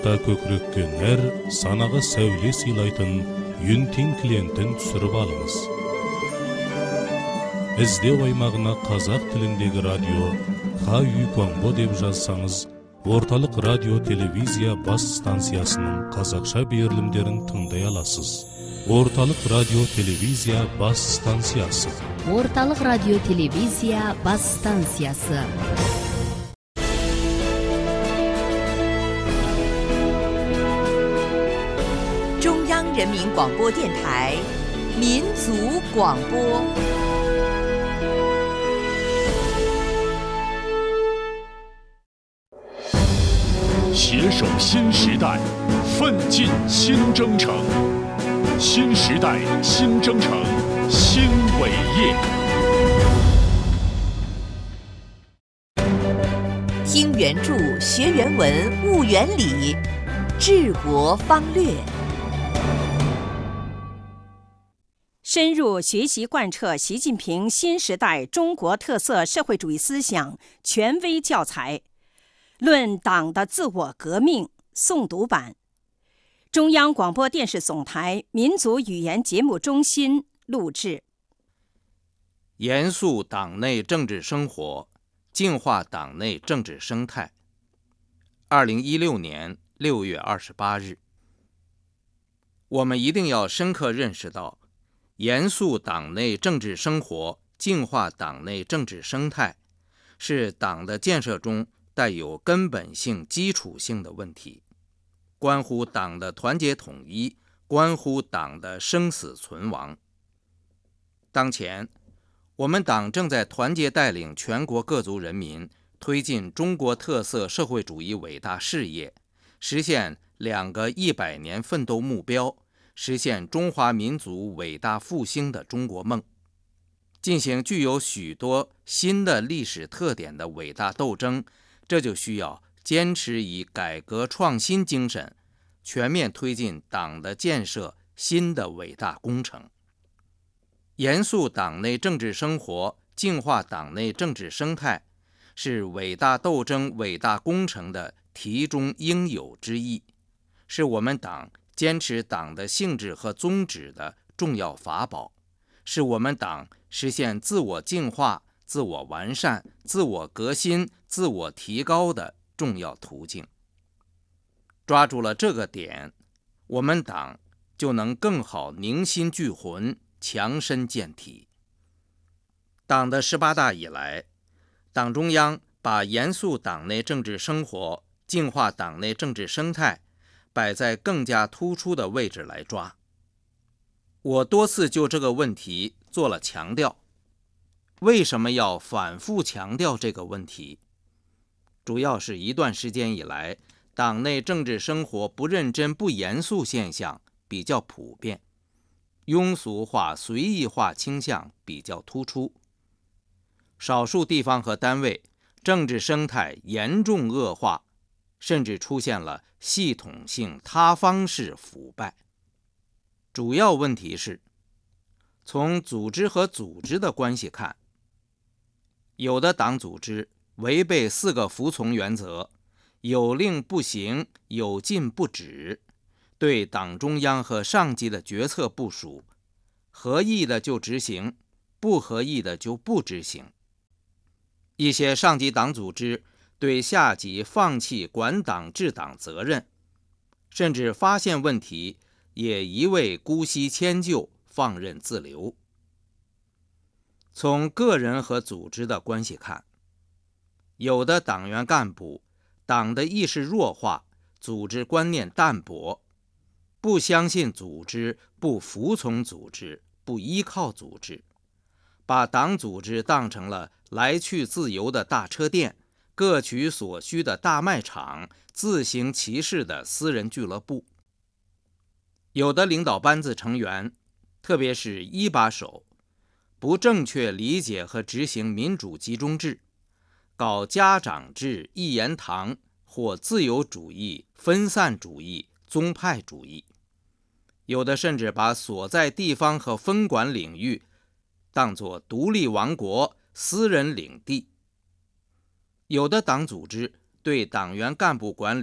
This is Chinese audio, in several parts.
Hatta kökrekke ner, sanaga säwle sylaytyn Yunting klientin түсіріп алыңыз. Іздеу аймағына қазақ тіліндегі радио Ха-Ю-Конго деп жазсаңыз, орталық радио телевизия бас станциясының қазақша берілімдерін тыңдай аласыз. Орталық радио телевизия бас станциясы. Орталық радио телевизия бас станциясы. 中央人民广播电台民族广播。 携手新时代，奋进新征程。新时代新征程，新伟业。 听原著，学原文，悟原理，治国方略。 深入学习贯彻习近平新时代中国特色社会主义思想权威教材，论党的自我革命诵读版，中央广播电视总台民族语言节目中心录制。 严肃党内政治生活，净化党内政治生态。2016年6月28日，我们一定要深刻认识到，严肃党内政治生活，净化党内政治生态，是党的建设中带有根本性、基础性的问题，关乎党的团结统一，关乎党的生死存亡。当前，我们党正在团结带领全国各族人民推进中国特色社会主义伟大事业，实现2个100年奋斗目标，实现中华民族伟大复兴的中国梦，进行具有许多新的历史特点的伟大斗争，这就需要坚持以改革创新精神，全面推进党的建设新的伟大工程。严肃党内政治生活，净化党内政治生态，是伟大斗争、伟大工程的题中应有之义，是我们党坚持党的性质和宗旨的重要法宝，是我们党实现自我净化、自我完善、自我革新、自我提高的重要途径。抓住了这个点，我们党就能更好凝心聚魂、强身健体。党的18大以来，党中央把严肃党内政治生活、净化党内政治生态摆在更加突出的位置来抓。我多次就这个问题做了强调。为什么要反复强调这个问题？主要是一段时间以来，党内政治生活不认真、不严肃现象比较普遍，庸俗化、随意化倾向比较突出。少数地方和单位政治生态严重恶化，甚至出现了系统性塌方式腐败。主要问题是，从组织和组织的关系看，有的党组织违背4个服从原则，有令不行，有禁不止，对党中央和上级的决策部署，合意的就执行，不合意的就不执行。一些上级党组织对下级放弃管党治党责任，甚至发现问题也一味姑息迁就，放任自流。从个人和组织的关系看，有的党员干部党的意识弱化，组织观念淡薄，不相信组织，不服从组织，不依靠组织，把党组织当成了来去自由的大车店，各取所需的大卖场，自行其事的私人俱乐部。有的领导班子成员，特别是一把手，不正确理解和执行民主集中制，搞家长制、一言堂或自由主义、分散主义、宗派主义。有的甚至把所在地方和分管领域当作独立王国、私人领地。有的党组织对党员干部管理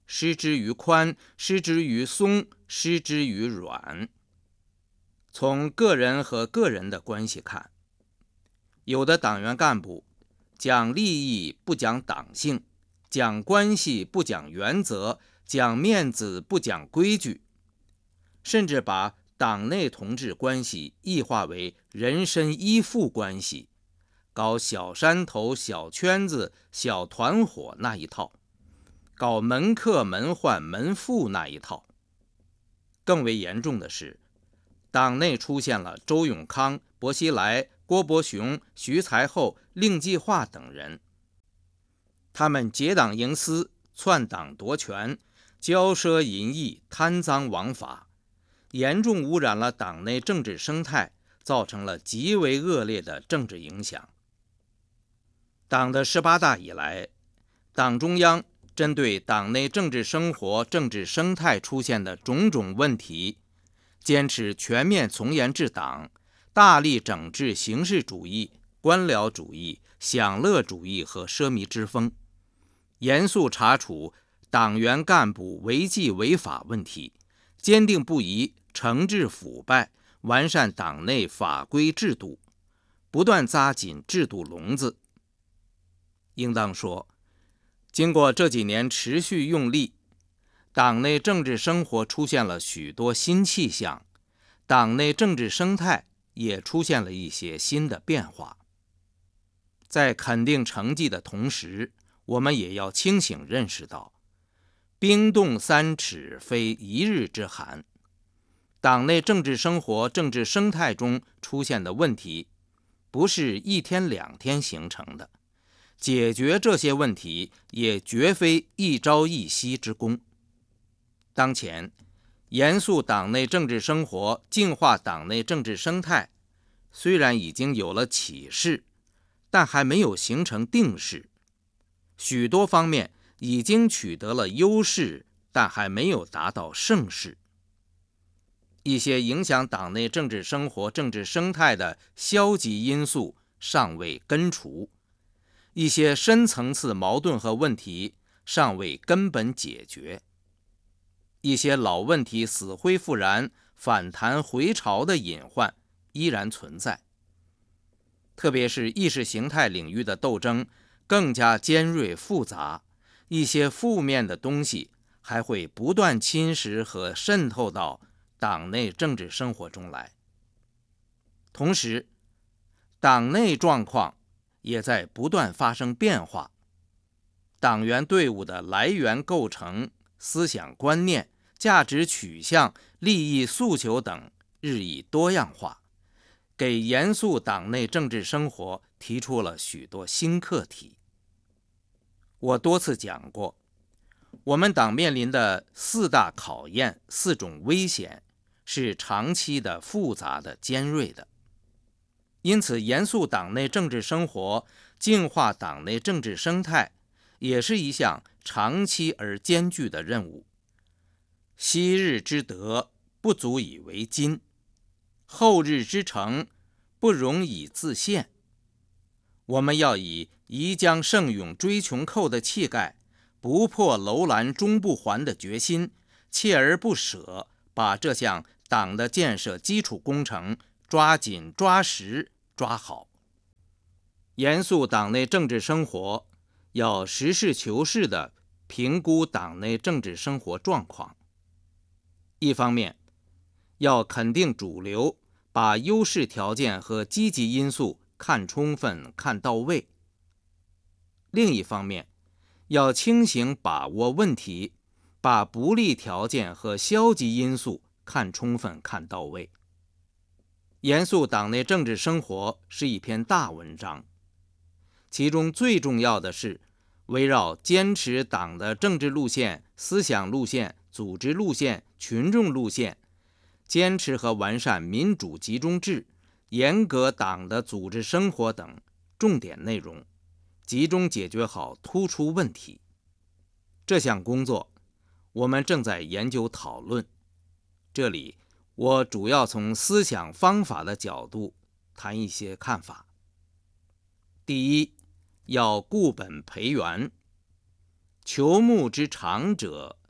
失之于宽，失之于松，失之于软。从个人和个人的关系看，有的党员干部讲利益不讲党性，讲关系不讲原则，讲面子不讲规矩，甚至把党内同志关系异化为人身依附关系，搞小山头、小圈子、小团伙那一套，搞门客、门宦、门富那一套。更为严重的是，党内出现了周永康、薄熙来、郭伯雄、徐才厚、令计划等人，他们结党营私、篡党夺权、骄奢淫逸、贪赃枉法，严重污染了党内政治生态，造成了极为恶劣的政治影响。党的18大以来，党中央针对党内政治生活、政治生态出现的种种问题，坚持全面从严治党，大力整治形式主义、官僚主义、享乐主义和奢靡之风，严肃查处党员干部违纪违法问题，坚定不移惩治腐败，完善党内法规制度，不断扎紧制度笼子。应当说，经过这几年持续用力，党内政治生活出现了许多新气象，党内政治生态也出现了一些新的变化。在肯定成绩的同时，我们也要清醒认识到，冰冻3尺非一日之寒。党内政治生活、政治生态中出现的问题，不是一天2天形成的，解决这些问题也绝非一朝一夕之功。当前，严肃党内政治生活、净化党内政治生态，虽然已经有了起势，但还没有形成定势。许多方面已经取得了优势，但还没有达到盛世。一些影响党内政治生活、政治生态的消极因素尚未根除，一些深层次矛盾和问题尚未根本解决，一些老问题死灰复燃、反弹回潮的隐患依然存在。特别是意识形态领域的斗争更加尖锐复杂，一些负面的东西还会不断侵蚀和渗透到党内政治生活中来。同时，党内状况也在不断发生变化，党员队伍的来源构成、思想观念、价值取向、利益诉求等日益多样化，给严肃党内政治生活提出了许多新课题。我多次讲过，我们党面临的4大考验、4种危险，是长期的、复杂的、尖锐的。因此，严肃党内政治生活、净化党内政治生态，也是一项长期而艰巨的任务。昔日之德，不足以为今；后日之成，不容以自现。我们要以宜将胜勇追穷寇的气概，不破楼兰终不还的决心，锲而不舍，把这项党的建设基础工程抓紧、抓实、抓好。严肃党内政治生活，要实事求是地评估党内政治生活状况。一方面，要肯定主流，把优势条件和积极因素看充分、看到位；另一方面，要清醒把握问题，把不利条件和消极因素看充分、看到位。严肃党内政治生活是一篇大文章，其中最重要的是围绕坚持党的政治路线、思想路线、组织路线、群众路线，坚持和完善民主集中制，严格党的组织生活等重点内容，集中解决好突出问题。这项工作我们正在研究讨论，这里我主要从思想方法的角度谈一些看法。第一，要固本培元。求木之长者，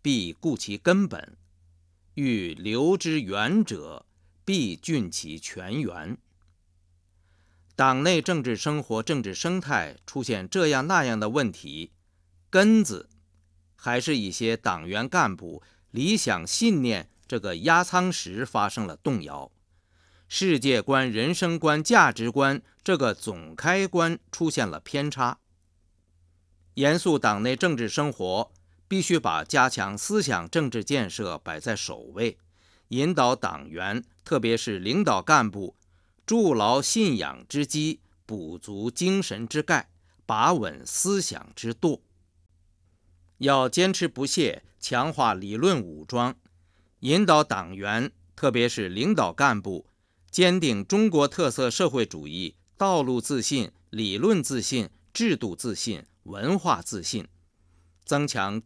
必固其根本；欲留之远者，必浚其泉源。党内政治生活、政治生态出现这样那样的问题，根子还是一些党员干部理想信念这个压舱石发生了动摇，世界观、人生观、价值观这个总开关出现了偏差。严肃党内政治生活，必须把加强思想政治建设摆在首位，引导党员，特别是领导干部，筑牢信仰之基，补足精神之钙，把稳思想之舵。要坚持不懈，强化理论武装，引导党员，特别是领导干部，坚定中国特色社会主义道路自信、理论自信、制度自信、文化自信，增强